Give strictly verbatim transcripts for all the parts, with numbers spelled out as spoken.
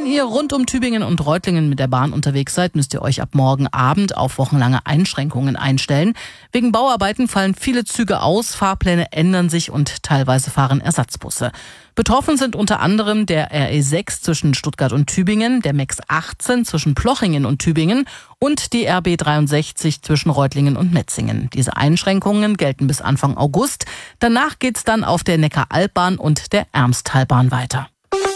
Wenn ihr rund um Tübingen und Reutlingen mit der Bahn unterwegs seid, müsst ihr euch ab morgen Abend auf wochenlange Einschränkungen einstellen. Wegen Bauarbeiten fallen viele Züge aus, Fahrpläne ändern sich und teilweise fahren Ersatzbusse. Betroffen sind unter anderem der R E sechs zwischen Stuttgart und Tübingen, der MEX achtzehn zwischen Plochingen und Tübingen und die R B dreiundsechzig zwischen Reutlingen und Metzingen. Diese Einschränkungen gelten bis Anfang August. Danach geht's dann auf der Neckaralbbahn und der Ermstalbahn weiter.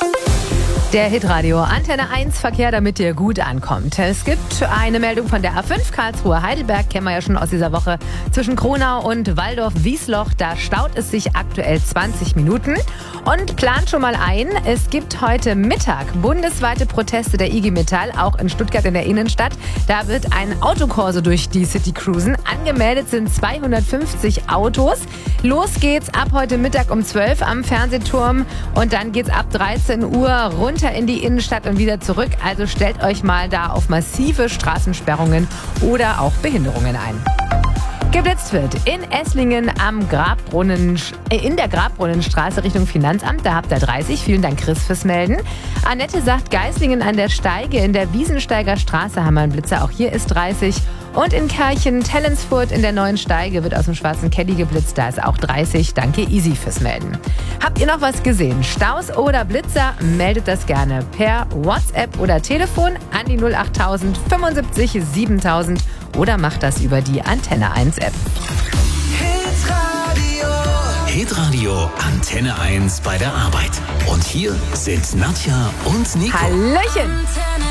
Der Hitradio Antenne eins Verkehr, damit ihr gut ankommt. Es gibt eine Meldung von der A fünf Karlsruhe-Heidelberg, kennen wir ja schon aus dieser Woche, zwischen Kronau und Walldorf-Wiesloch. Da staut es sich aktuell zwanzig Minuten. Und plant schon mal ein, es gibt heute Mittag bundesweite Proteste der I G Metall, auch in Stuttgart in der Innenstadt. Da wird ein Autokorso durch die City cruisen. Angemeldet sind zweihundertfünfzig Autos. Los geht's ab heute Mittag um zwölf am Fernsehturm und dann geht's ab dreizehn Uhr runter in die Innenstadt und wieder zurück. Also stellt euch mal da auf massive Straßensperrungen oder auch Behinderungen ein. Geblitzt wird in Esslingen am Grabbrunnen, äh, in der Grabbrunnenstraße Richtung Finanzamt. Da habt ihr dreißig. Vielen Dank, Chris, fürs Melden. Annette sagt, Geislingen an der Steige in der Wiesensteiger Straße haben wir einen Blitzer. Auch hier ist dreißig. Und in Kerchen-Tellensfurt in der neuen Steige wird aus dem schwarzen Caddy geblitzt. Da ist auch dreißig. Danke, Easy, fürs Melden. Habt ihr noch was gesehen? Staus oder Blitzer? Meldet das gerne per WhatsApp oder Telefon an die null achttausend fünfundsiebzig siebentausend oder macht das über die Antenne eins App. Hitradio. Hitradio Antenne eins bei der Arbeit. Und hier sind Nadja und Nico. Hallöchen!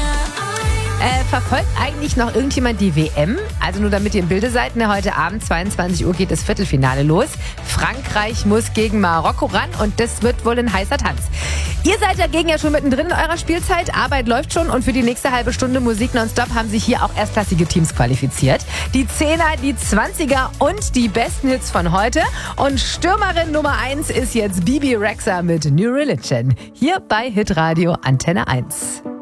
Äh, verfolgt eigentlich noch irgendjemand die W M? Also nur damit ihr im Bilde seid, ne, heute Abend zweiundzwanzig Uhr geht das Viertelfinale los. Frankreich muss gegen Marokko ran und das wird wohl ein heißer Tanz. Ihr seid dagegen ja schon mittendrin in eurer Spielzeit. Arbeit läuft schon und für die nächste halbe Stunde Musik nonstop haben sich hier auch erstklassige Teams qualifiziert. Die Zehner, die Zwanziger und die besten Hits von heute. Und Stürmerin Nummer eins ist jetzt Bibi Rexha mit New Religion. Hier bei Hitradio Antenne eins.